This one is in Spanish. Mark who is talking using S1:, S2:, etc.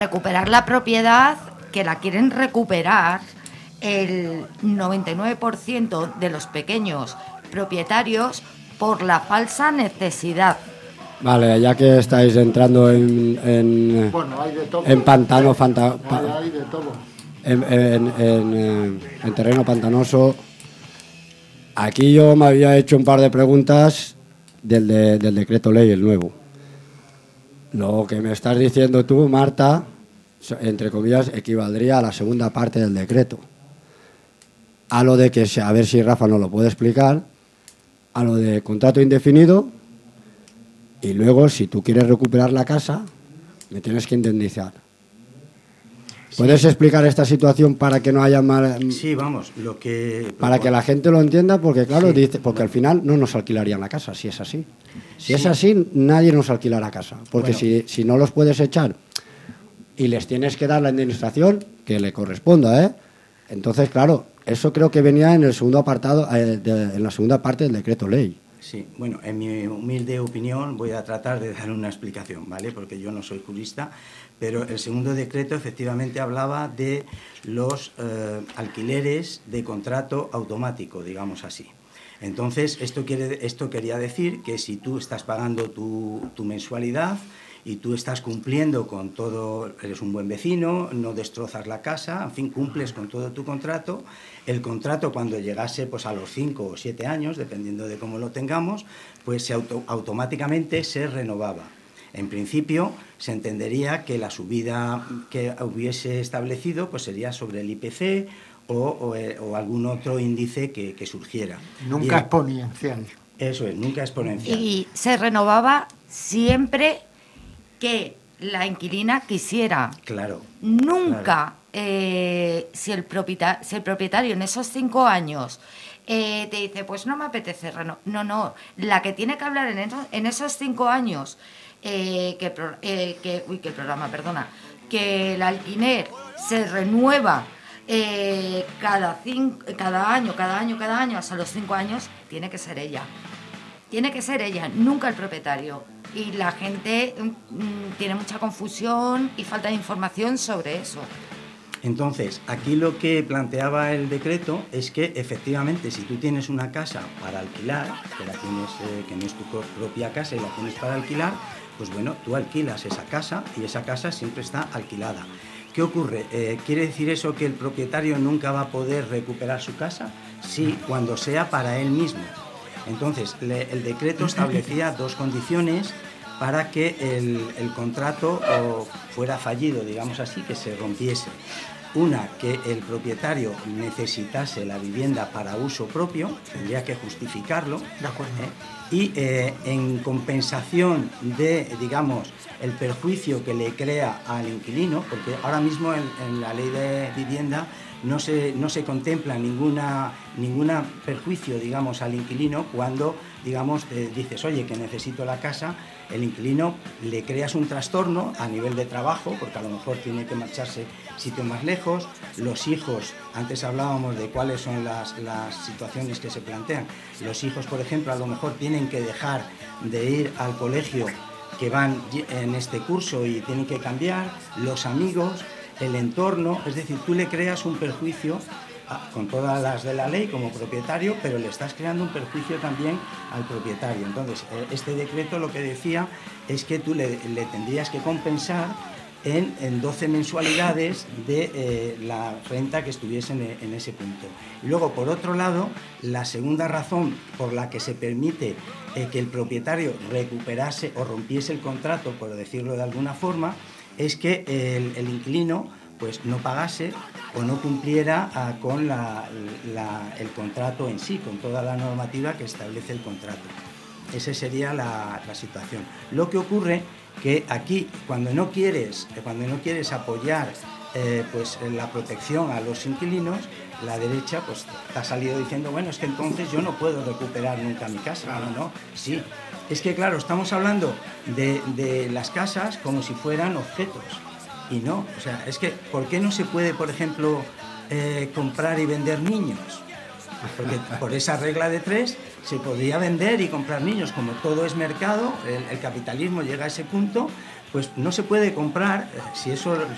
S1: Recuperar la propiedad, que la quieren recuperar el 99% de los pequeños propietarios por la falsa necesidad.
S2: Vale, ya que estáis entrando en pantano,
S3: hay de todo.
S2: en terreno pantanoso, aquí yo me había hecho un par de preguntas del decreto ley, el nuevo. Lo que me estás diciendo tú, Marta, entre comillas, equivaldría a la segunda parte del decreto. A lo de que, a ver si Rafa nos lo puede explicar, a lo de contrato indefinido, y luego, si tú quieres recuperar la casa, me tienes que indemnizar. ¿Puedes explicar esta situación para que no haya mal?
S4: Sí, vamos, lo que...
S2: Para que la gente lo entienda, porque claro, dice, porque al final no nos alquilarían la casa, si es así. Si es así, nadie nos alquilará casa, porque si no los puedes echar y les tienes que dar la indemnización que le corresponda, entonces, claro, eso creo que venía en el segundo apartado, en la segunda parte del decreto ley.
S4: Sí, bueno, en mi humilde opinión voy a tratar de dar una explicación, ¿vale? Porque yo no soy jurista, pero el segundo decreto efectivamente hablaba de los alquileres de contrato automático, digamos así. Entonces, esto quería decir que si tú estás pagando tu mensualidad y tú estás cumpliendo con todo, eres un buen vecino, no destrozas la casa, en fin, cumples con todo tu contrato, el contrato cuando llegase pues a los 5 o 7 años, dependiendo de cómo lo tengamos, pues automáticamente se renovaba. En principio, se entendería que la subida que hubiese establecido pues sería sobre el IPC o algún otro índice que surgiera.
S3: Nunca exponencial.
S4: Eso es, nunca exponencial.
S1: Y se renovaba siempre que la inquilina quisiera.
S4: Claro.
S1: Nunca, claro. Si el propietario en esos 5 años te dice, pues no me apetece no, la que tiene que hablar en esos 5 años que el alquiler se renueva cada año hasta los 5 años, tiene que ser ella, nunca el propietario. Y la gente tiene mucha confusión y falta de información sobre eso.
S4: Entonces, aquí lo que planteaba el decreto es que efectivamente si tú tienes una casa para alquilar, que no es tu propia casa y la tienes para alquilar, pues bueno, tú alquilas esa casa y esa casa siempre está alquilada. ¿Qué ocurre? ¿Quiere decir eso que el propietario nunca va a poder recuperar su casa? Sí, cuando sea para él mismo. Entonces, el decreto establecía 2 condiciones para que el contrato fuera fallido, digamos así, que se rompiese. Una, que el propietario necesitase la vivienda para uso propio, tendría que justificarlo.
S3: De acuerdo.
S4: Y en compensación de, digamos, el perjuicio que le crea al inquilino, porque ahora mismo en la ley de vivienda no se contempla ninguna perjuicio, digamos, al inquilino cuando, digamos, dices, oye, que necesito la casa, el inquilino le creas un trastorno a nivel de trabajo, porque a lo mejor tiene que marcharse sitio más lejos, los hijos, antes hablábamos de cuáles son las situaciones que se plantean, los hijos, por ejemplo, a lo mejor tienen que dejar de ir al colegio que van en este curso y tienen que cambiar, los amigos, el entorno, es decir, tú le creas un perjuicio con todas las de la ley como propietario, pero le estás creando un perjuicio también al propietario. Entonces, este decreto lo que decía es que tú le tendrías que compensar en 12 mensualidades de la renta que estuviese en ese punto. Y luego, por otro lado, la segunda razón por la que se permite que el propietario recuperase o rompiese el contrato, por decirlo de alguna forma, es que el inquilino pues no pagase o no cumpliera con el contrato en sí, con toda la normativa que establece el contrato. Esa sería la situación. Lo que ocurre que aquí, cuando no quieres apoyar pues la protección a los inquilinos, la derecha pues te ha salido diciendo, bueno, es que entonces yo no puedo recuperar nunca mi casa. Claro. No, sí. Es que claro, estamos hablando de las casas como si fueran objetos. Y no, o sea, es que, ¿por qué no se puede, por ejemplo, comprar y vender niños? Porque por esa regla de 3 se podría vender y comprar niños. Como todo es mercado, el capitalismo llega a ese punto, pues no se puede comprar, si eso